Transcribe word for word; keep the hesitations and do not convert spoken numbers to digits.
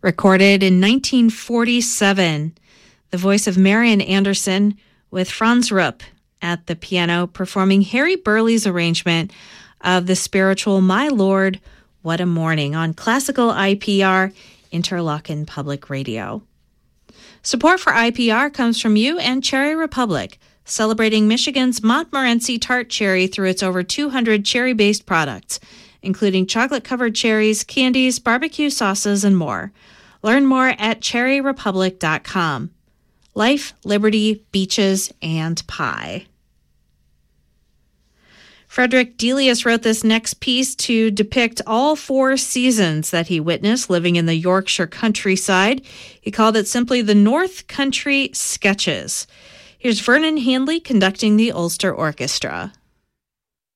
Recorded in nineteen forty-seven, the voice of Marian Anderson with Franz Rupp at the piano performing Harry Burleigh's arrangement of the spiritual My Lord, What a Morning on Classical I P R, Interlochen Public Radio. Support for I P R comes from you and Cherry Republic, celebrating Michigan's Montmorency tart cherry through its over two hundred cherry-based products, including chocolate-covered cherries, candies, barbecue sauces, and more. Learn more at cherry republic dot com. Life, liberty, beaches, and pie. Frederick Delius wrote this next piece to depict all four seasons that he witnessed living in the Yorkshire countryside. He called it simply the North Country Sketches. Here's Vernon Handley conducting the Ulster Orchestra.